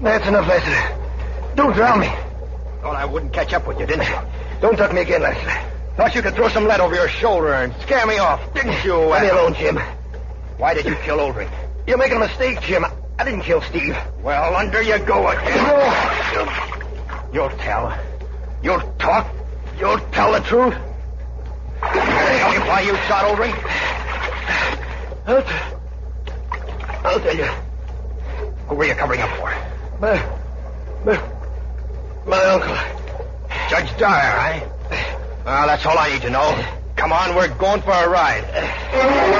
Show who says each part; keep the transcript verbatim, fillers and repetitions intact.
Speaker 1: That's enough, Leslie. Don't drown me.
Speaker 2: Thought I wouldn't catch up with you, didn't you?
Speaker 1: Don't tuck me again, Leslie.
Speaker 2: Thought you could throw some lead over your shoulder and scare me off, didn't you?
Speaker 1: Leave me alone, Jim.
Speaker 2: Why did you kill Oldring?
Speaker 1: You're making a mistake, Jim. I didn't kill Steve.
Speaker 2: Well, under you go again.
Speaker 1: No.
Speaker 2: You'll tell. You'll talk. You'll tell the truth. Tell me why you shot Oldring?
Speaker 1: I'll, t- I'll tell you.
Speaker 2: Who were you covering up for?
Speaker 1: My, my, my uncle.
Speaker 2: Judge Dyer, eh? Well, that's all I need to know. Come on, we're going for a ride.